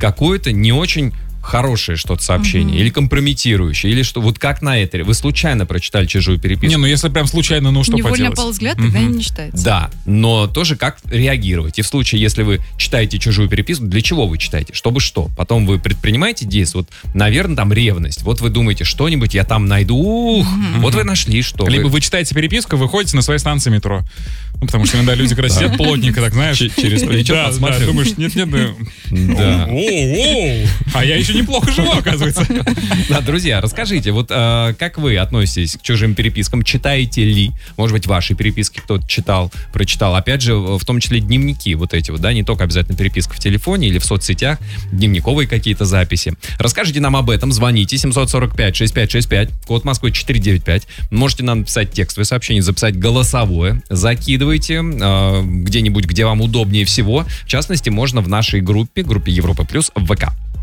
какое-то не очень хорошее что-то сообщение, или компрометирующее, или что, вот как на Этере. Вы случайно прочитали чужую переписку. Не, ну если прям случайно, ну что Невольно поделать? полвзгляд, тогда не считается. Да, но тоже как реагировать. И в случае, если вы читаете чужую переписку, для чего вы читаете? Чтобы что? Потом вы предпринимаете действия, вот, наверное, там ревность. Вот вы думаете, что-нибудь я там найду. Вот вы нашли, что. Либо вы читаете переписку, вы ходите на своей станции метро. Ну, потому что иногда люди, когда сидят плотненько, так, знаешь, Через плечо да, подсматривают. думаешь, нет, Да. Оу, а я еще неплохо живу, оказывается. Да, друзья, расскажите, вот как вы относитесь к чужим перепискам? Читаете ли? Может быть, ваши переписки кто-то читал, прочитал? Опять же, в том числе дневники вот эти вот, да, не только обязательно переписка в телефоне или в соцсетях, дневниковые какие-то записи. Расскажите нам об этом, звоните 745-6565, код Москвы 495. Можете нам написать текстовое сообщение, записать голосовое, закидывайте где-нибудь, где вам удобнее всего. В частности, можно в нашей группе Европа Плюс в ВК.